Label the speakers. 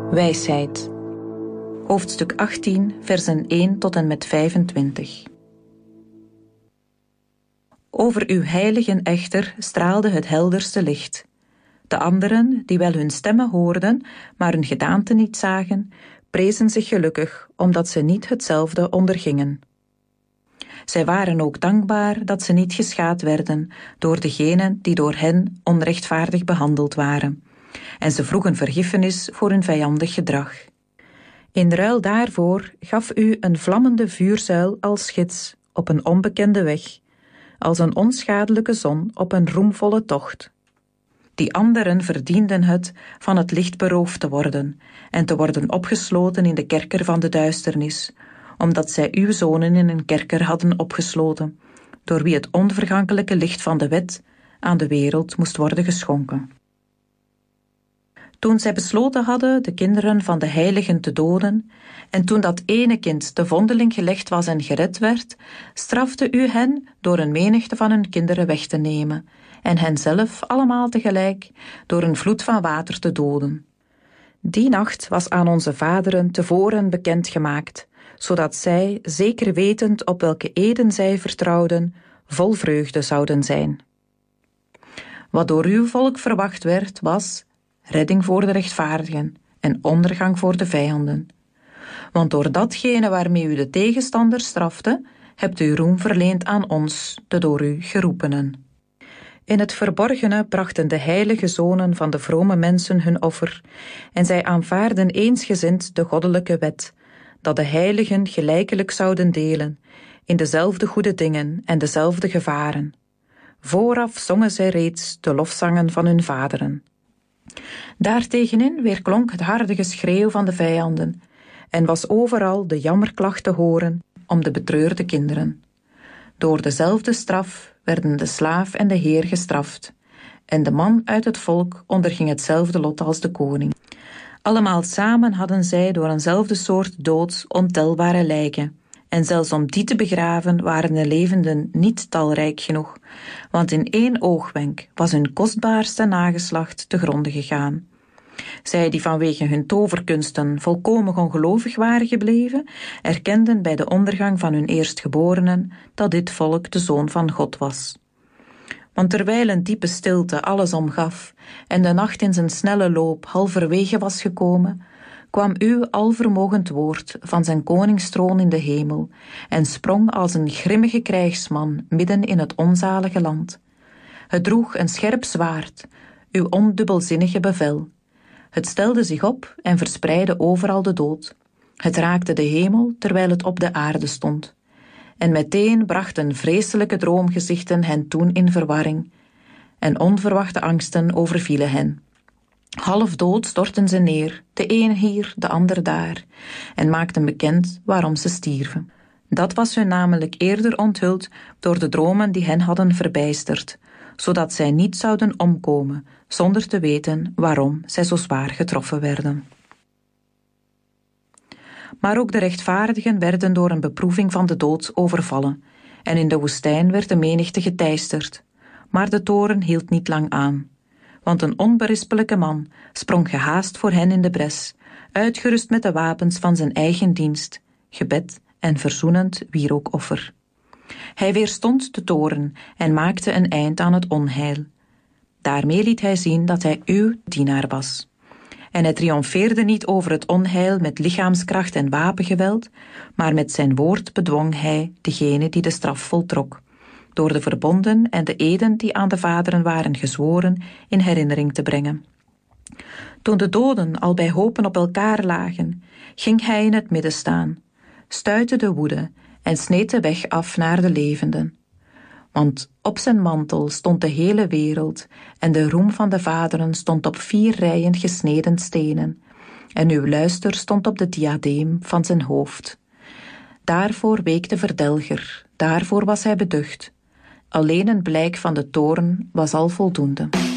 Speaker 1: Wijsheid. Hoofdstuk 18, versen 1 tot en met 25. Over uw heiligen echter straalde het helderste licht. De anderen, die wel hun stemmen hoorden, maar hun gedaante niet zagen, prezen zich gelukkig, omdat ze niet hetzelfde ondergingen. Zij waren ook dankbaar dat ze niet geschaad werden door degenen die door hen onrechtvaardig behandeld waren. En ze vroegen vergiffenis voor hun vijandig gedrag. In ruil daarvoor gaf u een vlammende vuurzuil als gids op een onbekende weg, als een onschadelijke zon op een roemvolle tocht. Die anderen verdienden het van het licht beroofd te worden en te worden opgesloten in de kerker van de duisternis, omdat zij uw zonen in een kerker hadden opgesloten, door wie het onvergankelijke licht van de wet aan de wereld moest worden geschonken. Toen zij besloten hadden de kinderen van de heiligen te doden, en toen dat ene kind te vondeling gelegd was en gered werd, strafte u hen door een menigte van hun kinderen weg te nemen, en hen zelf allemaal tegelijk door een vloed van water te doden. Die nacht was aan onze vaderen tevoren bekendgemaakt, zodat zij, zeker wetend op welke eden zij vertrouwden, vol vreugde zouden zijn. Wat door uw volk verwacht werd, was redding voor de rechtvaardigen en ondergang voor de vijanden. Want door datgene waarmee u de tegenstander strafte, hebt u roem verleend aan ons, de door u geroepenen. In het verborgene brachten de heilige zonen van de vrome mensen hun offer, en zij aanvaarden eensgezind de goddelijke wet, dat de heiligen gelijkelijk zouden delen in dezelfde goede dingen en dezelfde gevaren. Vooraf zongen zij reeds de lofzangen van hun vaderen. Daartegenin weerklonk het harde geschreeuw van de vijanden en was overal de jammerklacht te horen om de betreurde kinderen. Door dezelfde straf werden de slaaf en de heer gestraft, en de man uit het volk onderging hetzelfde lot als de koning. Allemaal samen hadden zij door eenzelfde soort dood ontelbare lijken, en zelfs om die te begraven waren de levenden niet talrijk genoeg, want in 1 oogwenk was hun kostbaarste nageslacht te gronde gegaan. Zij die vanwege hun toverkunsten volkomen ongelovig waren gebleven, erkenden bij de ondergang van hun eerstgeborenen dat dit volk de zoon van God was. Want terwijl een diepe stilte alles omgaf en de nacht in zijn snelle loop halverwege was gekomen, kwam uw alvermogend woord van zijn koningstroon in de hemel en sprong als een grimmige krijgsman midden in het onzalige land. Het droeg een scherp zwaard, uw ondubbelzinnige bevel. Het stelde zich op en verspreidde overal de dood. Het raakte de hemel terwijl het op de aarde stond. En meteen brachten vreselijke droomgezichten hen toen in verwarring, en onverwachte angsten overvielen hen. Half dood stortten ze neer, de een hier, de ander daar, en maakten bekend waarom ze stierven. Dat was hun namelijk eerder onthuld door de dromen die hen hadden verbijsterd, zodat zij niet zouden omkomen, zonder te weten waarom zij zo zwaar getroffen werden. Maar ook de rechtvaardigen werden door een beproeving van de dood overvallen, en in de woestijn werd de menigte geteisterd. Maar de toorn hield niet lang aan, want een onberispelijke man sprong gehaast voor hen in de bres, uitgerust met de wapens van zijn eigen dienst, gebed en verzoenend wierookoffer. Hij weerstond de toorn en maakte een eind aan het onheil. Daarmee liet hij zien dat hij uw dienaar was. En hij triomfeerde niet over het onheil met lichaamskracht en wapengeweld, maar met zijn woord bedwong hij degene die de straf voltrok, door de verbonden en de eden die aan de vaderen waren gezworen in herinnering te brengen. Toen de doden al bij hopen op elkaar lagen, ging hij in het midden staan, stuitte de woede en sneed de weg af naar de levenden. Want op zijn mantel stond de hele wereld en de roem van de vaderen stond op 4 rijen gesneden stenen en uw luister stond op de diadeem van zijn hoofd. Daarvoor week de verdelger, daarvoor was hij beducht. Alleen een blijk van de toorn was al voldoende.